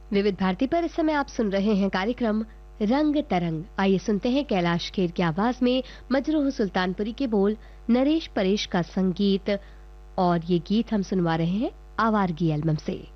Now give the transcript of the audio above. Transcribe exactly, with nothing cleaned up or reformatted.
विविध भारती पर इस समय आप सुन रहे हैं कार्यक्रम रंग तरंग। आइए सुनते हैं कैलाश खेर की आवाज में मजरूह सुल्तानपुरी के बोल, नरेश परेश का संगीत, और ये गीत हम सुनवा रहे हैं आवारगी एल्बम से।